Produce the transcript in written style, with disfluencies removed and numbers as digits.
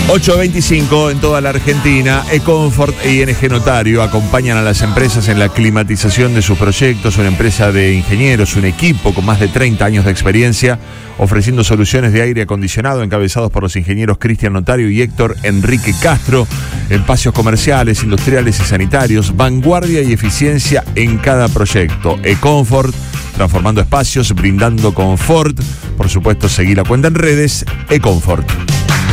8.25 en toda la Argentina. Econfort e ING Notario acompañan a las empresas en la climatización de sus proyectos. Una empresa de ingenieros, un equipo con más de 30 años de experiencia, ofreciendo soluciones de aire acondicionado encabezados por los ingenieros Cristian Notario y Héctor Enrique Castro. Espacios comerciales, industriales y sanitarios. Vanguardia y eficiencia en cada proyecto. Econfort, transformando espacios, brindando confort. Por supuesto, seguí la cuenta en redes, Econfort.